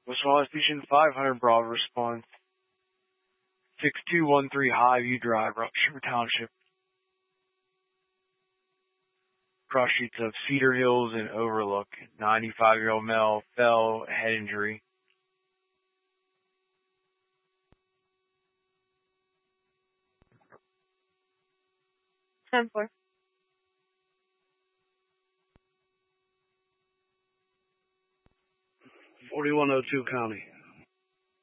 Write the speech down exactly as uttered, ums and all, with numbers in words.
West Wallace Station five hundred Bravo response. six two one three Highview Drive, Rupture Township. Cross streets of Cedar Hills and Overlook. ninety-five-year-old male fell, head injury. ten four. forty-one oh two County.